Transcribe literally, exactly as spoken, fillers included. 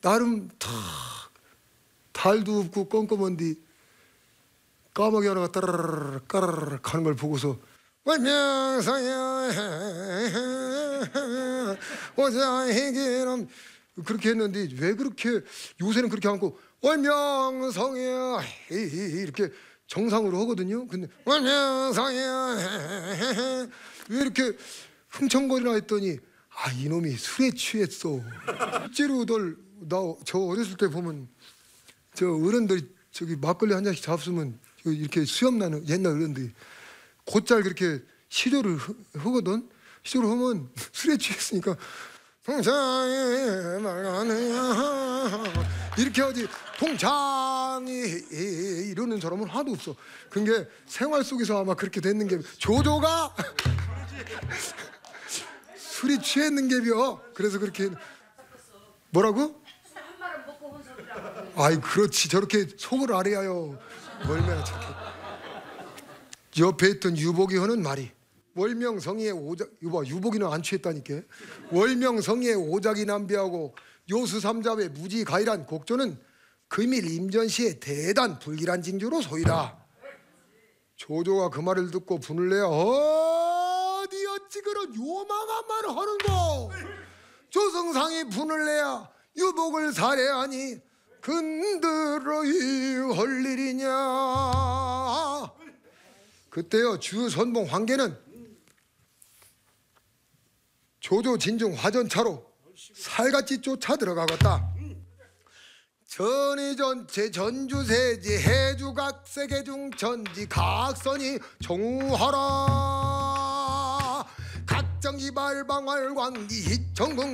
나름 탁 달도 없고 껌껌한데 까마귀 하나가 따라라라 까라라라 가는 걸 보고서 월명성이야 오자희기람 그렇게 했는데 왜 그렇게 요새는 그렇게 하고 월명성이야 이렇게 정상으로 하거든요. 근데 월명성이야 왜 이렇게 흥청거리나 했더니 아 이놈이 술에 취했어. 실제로들 나 저 어렸을 때 보면 저 어른들이 저기 막걸리 한 잔씩 잡수면 이렇게 수염 나는 옛날 어른들이 곧잘 그렇게 시도를 하거든. 시도를 하면 술에 취했으니까 동창이 말하느냐 이렇게 하지 동창이 이러는 사람은 하나도 없어. 그게 생활 속에서 아마 그렇게 됐는 게 조조가 술이 취했는 게비어. 그래서 그렇게 뭐라고? 아이 그렇지 저렇게 속을 아래야요. 얼마나 저렇게 옆에 있던 유복이 하는 말이 월명성의의 오작 이거 봐 유복이는 안 취했다니까. 월명성의의 오작이 남비하고 요수삼잡의 무지가일한 곡조는 금일 임전시의 대단 불길한 징조로 소이다. 조조가 그 말을 듣고 분을 내어 어디 어찌 그런 요망한 말을 하는고. 조승상이 분을 내야 유복을 살해하니 근들어이 할 일이냐. 그때요 주선봉 황계는 조조 진중 화전차로 살같이 쫓아 들어가겠다. 전이전체 전주세지 해주각세계중 전지 각선이 종하라. 각정이발방활광기 정궁